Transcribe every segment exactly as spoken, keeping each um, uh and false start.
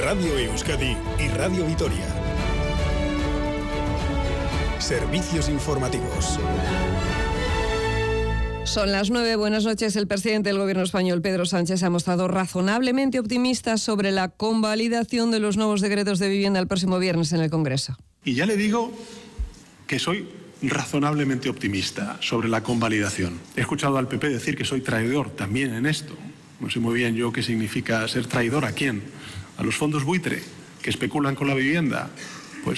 Radio Euskadi y Radio Vitoria. Servicios informativos. Son las nueve. Buenas noches. El presidente del Gobierno español, Pedro Sánchez, ha mostrado razonablemente optimista sobre la convalidación de los nuevos decretos de vivienda el próximo viernes en el Congreso. Y ya le digo que soy razonablemente optimista sobre la convalidación. He escuchado al P P decir que soy traidor también en esto. No sé muy bien yo qué significa ser traidor. ¿A quién? ¿A los fondos buitre que especulan con la vivienda? Pues,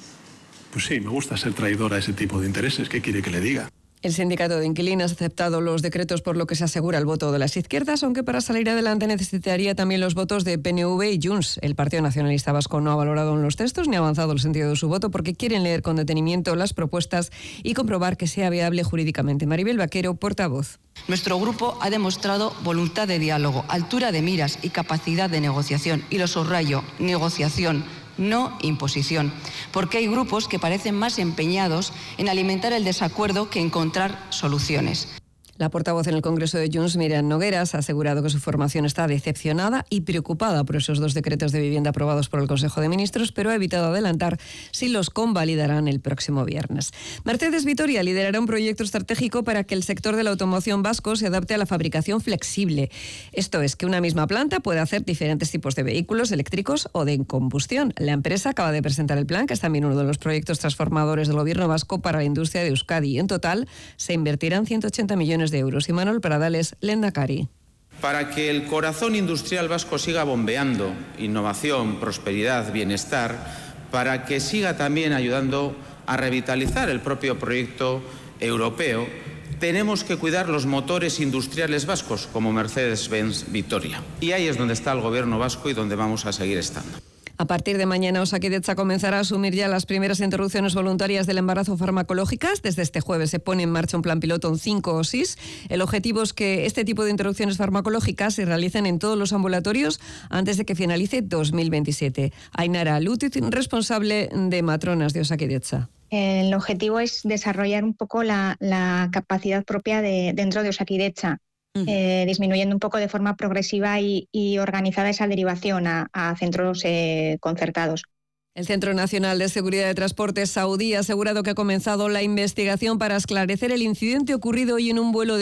pues sí, me gusta ser traidor a ese tipo de intereses. ¿Qué quiere que le diga? El sindicato de inquilinos ha aceptado los decretos, por lo que se asegura el voto de las izquierdas, aunque para salir adelante necesitaría también los votos de P N V y Junts. El Partido Nacionalista Vasco no ha valorado en los textos ni ha avanzado el sentido de su voto porque quieren leer con detenimiento las propuestas y comprobar que sea viable jurídicamente. Maribel Vaquero, portavoz. Nuestro grupo ha demostrado voluntad de diálogo, altura de miras y capacidad de negociación. Y lo subrayo, negociación, no imposición, porque hay grupos que parecen más empeñados en alimentar el desacuerdo que encontrar soluciones. La portavoz en el Congreso de Junts, Míriam Nogueras, ha asegurado que su formación está decepcionada y preocupada por esos dos decretos de vivienda aprobados por el Consejo de Ministros, pero ha evitado adelantar si los convalidarán el próximo viernes. Mercedes Vitoria liderará un proyecto estratégico para que el sector de la automoción vasco se adapte a la fabricación flexible. Esto es, que una misma planta puede hacer diferentes tipos de vehículos eléctricos o de combustión. La empresa acaba de presentar el plan, que es también uno de los proyectos transformadores del Gobierno vasco para la industria de Euskadi. En total, se invertirán ciento ochenta millones de euros. Y Manuel Pradales, Lehendakari. Para que el corazón industrial vasco siga bombeando innovación, prosperidad, bienestar, para que siga también ayudando a revitalizar el propio proyecto europeo, tenemos que cuidar los motores industriales vascos como Mercedes-Benz Vitoria. Y ahí es donde está el Gobierno vasco y donde vamos a seguir estando. A partir de mañana, Osakidetza comenzará a asumir ya las primeras interrupciones voluntarias del embarazo farmacológicas. Desde este jueves se pone en marcha un plan piloto en cinco O S I S. El objetivo es que este tipo de interrupciones farmacológicas se realicen en todos los ambulatorios antes de que finalice dos mil veintisiete. Ainara Lutit, responsable de matronas de Osakidetza. El objetivo es desarrollar un poco la, la capacidad propia de, dentro de Osakidetza. Eh, disminuyendo un poco de forma progresiva y, y organizada esa derivación a, a centros eh, concertados. El Centro Nacional de Seguridad de Transportes saudí ha asegurado que ha comenzado la investigación para esclarecer el incidente ocurrido hoy en un vuelo de